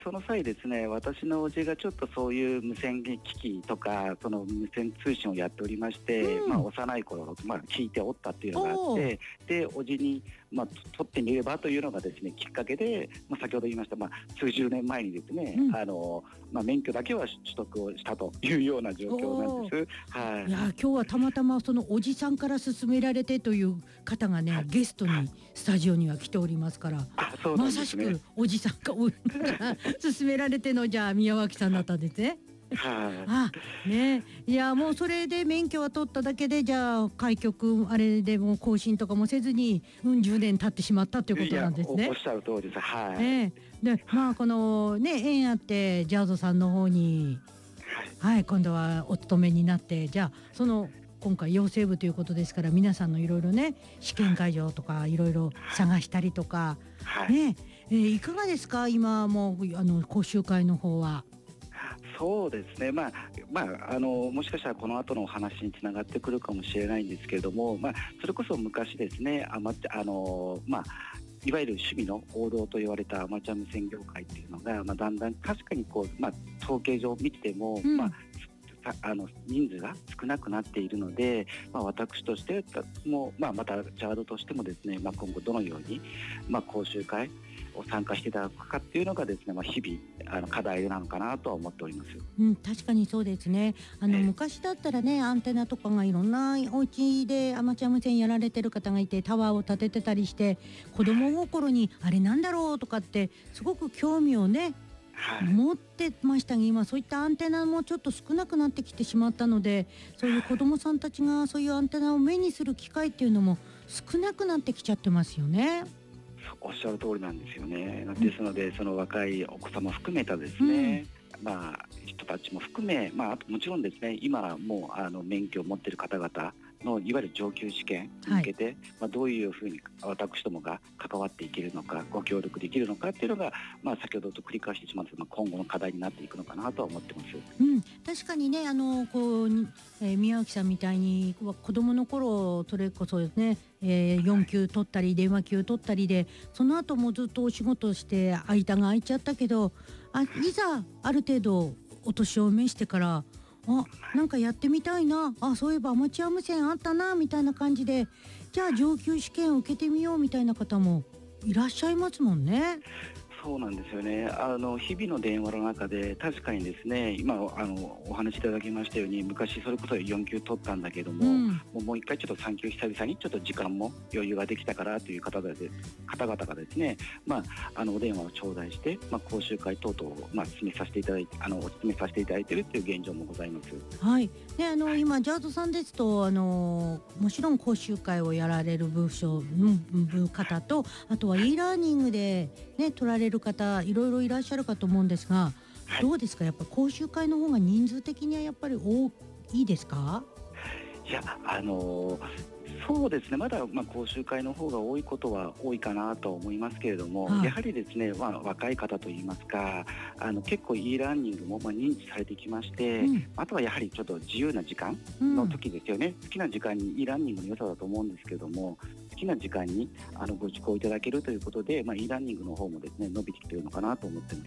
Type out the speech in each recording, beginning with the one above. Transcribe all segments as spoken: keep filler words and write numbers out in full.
その際ですね、私の叔父がちょっとそういう無線機器とかその無線通信をやっておりまして、 うん、 まあ、幼い頃、まあ、聞いておったっていうのがあって、で叔父に、まあ、取ってみればというのがですねきっかけで、まあ、先ほど言いました、まあ、数十年前にですね、うん、あのまあ、免許だけは取得をしたというような状況なんです。はい、 いや今日はたまたまそのおじさんから勧められてという方がね、はい、ゲストにスタジオには来ておりますから、 あ、そうなんですね、 まさしくおじさんが勧められてのじゃあ宮脇さんだったんですね。あね、いやもうそれで免許は取っただけでじゃあ開局あれでも更新とかもせずに、うん、じゅうねん経ってしまったということなんですね。 おっしゃる通りです。はい。 ね、でまあこのね縁あってジャズさんの方に、はい、はい、今度はお勤めになって、じゃあその今回養成部ということですから、皆さんのいろいろね試験会場とかいろいろ探したりとか、はい、ね、えー、いかがですか今もうあの講習会の方は。 そうですね、まあまあ、あのもしかしたらこの後のお話につながってくるかもしれないんですけれども、まあ、それこそ昔ですね、あまあのまあ、いわゆる趣味の王道と言われたアマチュア無線業界っていうのが、まあ、だんだん確かにこう、まあ、統計上見ても、うん、まああの人数が少なくなっているので、まあ、私としても、まあ、またジャードとしてもですね、まあ、今後どのように、まあ、講習会を参加していただくかっていうのがですね、まあ、日々あの課題なのかなとは思っております。 うん、確かにそうですね。あの、えー、昔だったらねアンテナとかがいろんなお家でアマチュア無線やられてる方がいてタワーを立ててたりして、子供心にあれなんだろうとかってすごく興味をねはい、持ってましたが、今そういったアンテナもちょっと少なくなってきてしまったので、そういう子どもさんたちがそういうアンテナを目にする機会っていうのも少なくなってきちゃってますよね。 おっしゃる通りなんですよね。ですのでその若いお子様含めたですね、うん、まあ人たちも含め、まあ、あともちろんですね今もうあの免許を持っている方々のいわゆる上級試験に向けて、はい、まあ、どういうふうに私どもが関わっていけるのかご協力できるのかっていうのが、まあ、先ほどと繰り返してしまうんですが、まあ、今後の課題になっていくのかなとは思ってます。 うん、確かにねあのこう、えー、宮脇さんみたいに子どもの頃それこそね、えー、よん級取ったり電話級取ったりで、その後もずっとお仕事して間が空いちゃったけど、あいざある程度お年を召してからあなんかやってみたいな、あそういえばアマチュア無線あったなみたいな感じで、じゃあ上級試験を受けてみようみたいな方もいらっしゃいますもんね。 そうなんですよね。あの日々の電話の中で確かにですね、今あのお話しいただきましたように、昔それこそよん級取ったんだけども、うん、もうもう一回ちょっとさん級久々にちょっと時間も余裕ができたからという方で方々がですね、まあ、あのお電話を頂戴して、まあ、講習会等々を、まあ、進めさせていただいてあのお勧めさせていただいているという現状もございます。 はい。であの、はい、今ジャードさんですとあのもちろん講習会をやられる部署の方と、あとは e ラーニングで、ね、取られる方いろいろいらっしゃるかと思うんですが、はい、どうですかやっぱ講習会の方が人数的にはやっぱり多いですか？ いやあのそうですね、まだまあ講習会の方が多いことは多いかなと思いますけれども、はい、やはりですね、まあ、若い方といいますかあの結構 e ラーニングもまあ認知されてきまして、うん、あとはやはりちょっと自由な時間の時ですよね、うん、好きな時間に e ラーニングの良さだと思うんですけれども、好きな時間にあのご受講いただけるということで、まあ、e ラーニングの方もですね伸びてきているのかなと思っています。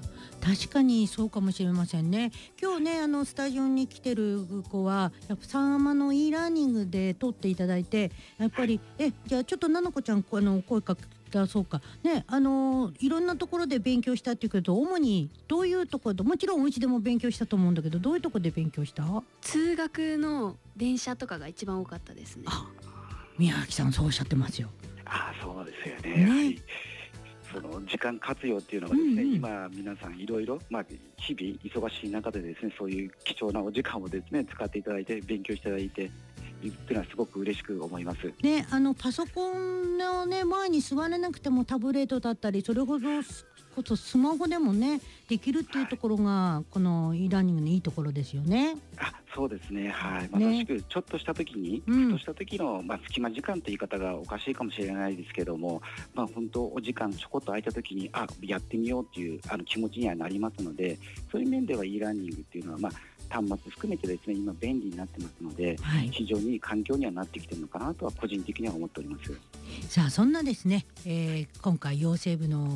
確かにそうかもしれませんね。今日ねあのスタジオに来てる子はやっぱサンアマの e ラーニングで取っていただいて、やっぱりえじゃあちょっとななこちゃんあの声かけたそうかね、あのいろんなところで勉強したっていうけど、主にどういうところで、もちろんお家でも勉強したと思うんだけど、どういうところで勉強した？ 通学の電車とかが一番多かったですね。 あ、宮脇さんそうおっしゃってますよ。 あ、そうですよね。 ね、 はい、その時間活用っていうのがですね、うんうん、今皆さんいろいろ、まあ、日々忙しい中でですね、そういう貴重なお時間をですね使っていただいて勉強していただいてっていうのはすごく嬉しく思います。 ね、あのパソコンの、ね、前に座れなくてもタブレットだったりそれほどこそスマホでもねできるっていうところがこの e ラーニングのいいところですよね。 あ、そうですね、はい、まさしくちょっとした時に、ね、ふとした時の、まあ、隙間時間という言い方がおかしいかもしれないですけども、まあ、本当お時間ちょこっと空いた時にあやってみようっていうあの気持ちにはなりますので、そういう面では e ラーニングっていうのは、まあ端末含めてですね今便利になってますので、はい、非常にいい環境にはなってきてるのかなとは個人的には思っております。 さあそんなですね、えー、今回養成部の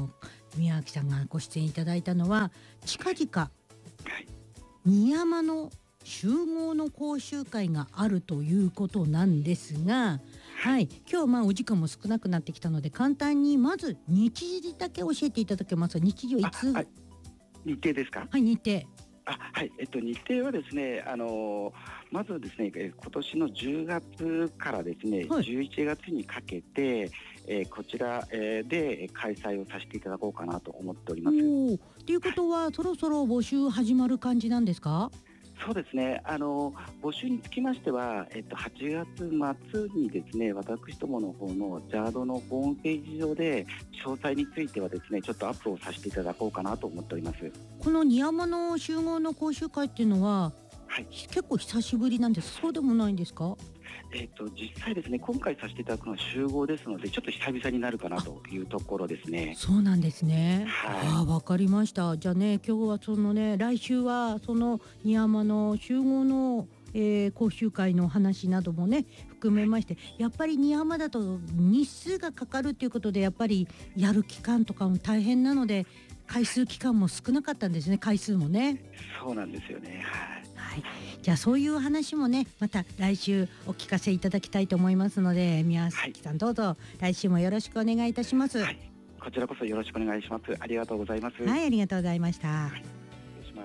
宮脇さんがご出演いただいたのは近々 はい新山の集合の講習会があるということなんですが、はい、今日まあお時間も少なくなってきたので簡単にまず日時だけ教えていただけますか。日時はいつ？ あはい、日程ですか？ はい日程。 あはい、えっと、日程はですね、あのまずですね、え今年のじゅうがつからですね、 はいじゅういちがつにかけて、えーこちら、えーで開催をさせていただこうかなと思っております。 おお。ということはそろそろ募集始まる感じなんですか？ そうですね、あの募集につきましては、えっと、はちがつ末にですね、私どもの方のジャードのホームページ上で詳細についてはですね、ちょっとアップをさせていただこうかなと思っております。 この新山の集合の講習会っていうのははい、 結構久しぶりなんです。そうでもないんですか？ えっと、実際ですね、今回させていただくのは集合ですので、ちょっと久々になるかなというところですね。 そうなんですね。 はいああ、わかりました。じゃあね、今日はそのね、来週はその新山の集合の、えー講習会の話などもね含めまして、やっぱり新山だと日数がかかるっていうことで、やっぱりやる期間とかも大変なので、回数期間も少なかったんですね。回数もね。 そうなんですよね。はい。 はい、じゃあそういう話もねまた来週お聞かせいただきたいと思いますので、宮崎さんどうぞ来週もよろしくお願いいたします。は、 はいい、こちらこそよろしくお願いします。ありがとうございます。 ありがとうございました。 失礼します。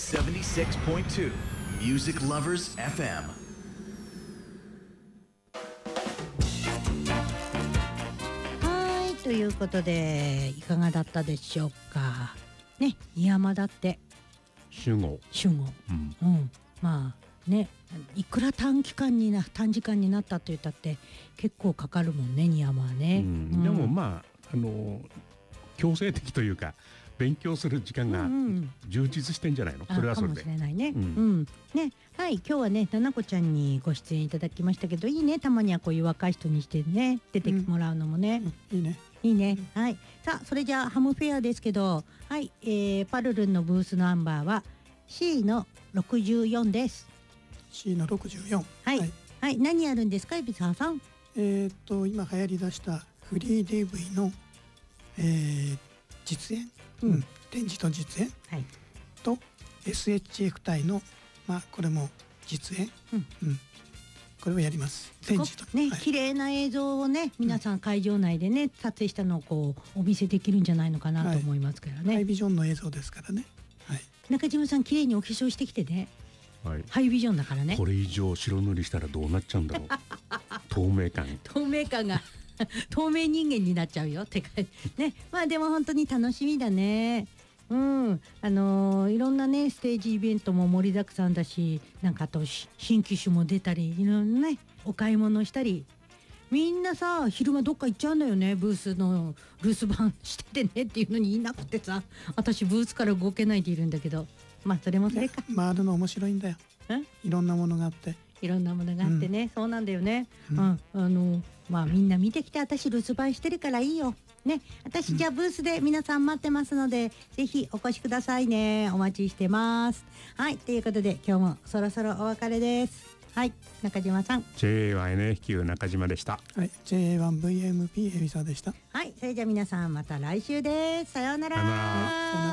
セブンティシックスポイントツー Music Lovers エフエム。 はいということでいかがだったでしょうかね。新山だって集合、 集合、 うん、 うん、まあねいくら短期間にな短時間になったと言ったって結構かかるもんね新山はね、 うんうん、 でもまああの強制的というか勉強する時間がうんうん充実してんじゃないの、それはそれでかもしれないね。 ううんん、ね、はい、今日はね、ななこちゃんにご出演いただきましたけど、いいね、たまにはこういう若い人にしてね、出てもらうのもね。 いいね。 いいね、はい、さあ、それじゃあハムフェアですけど、はい、えー、パルルンのブースナンバーは シー のろくじゅうよんです。 シー のろくじゅうよん。 はい、はい、はい、何やるんですか、海老沢さん。 えーっと今流行り出したフリー ディーブイ の、えー、実演、 うんうん、展示と実演はい、 と エスエイチエフ 隊のまあこれも実演、 うんうん、これをやります。展示とね、 はい綺麗な映像をね、皆さん会場内でね、撮影したのをこうお見せできるんじゃないのかなと思いますからね。 ハイビジョンの映像ですからね。はい。 中島さん、綺麗にお化粧してきてね。 はい、 ハイビジョンだからね。 これ以上白塗りしたらどうなっちゃうんだろう透明感透明感が透明人間になっちゃうよってかね。まあでも本当に楽しみだね。うん、あのーいろんなねステージイベントも盛りだくさんだし、なんかあとし新機種も出たり、いろんなねお買い物したり、みんなさ昼間どっか行っちゃうんだよね。ブースの留守番しててねっていうのにいなくてさ、私ブースから動けないでいるんだけど、まあそれもそれか。 回るの面白いんだよ。 うんいろんなものがあって。 いろんなものがあってね、そうなんだよね。う、 うんんあのまあみんな見てきて、私留守番してるからいいよ。ね、私じゃあブースで皆さん待ってますので、ぜひお越しくださいね。お待ちしてます。はい、ということで今日もそろそろお別れです。はい、中島さん。 ジェイエーワイエヌエフキュー 中島でした。 はい。ジェイエーワンブイエムピー エビサでした。 はい、それじゃあ皆さんまた来週です。さようなら。 さようなら。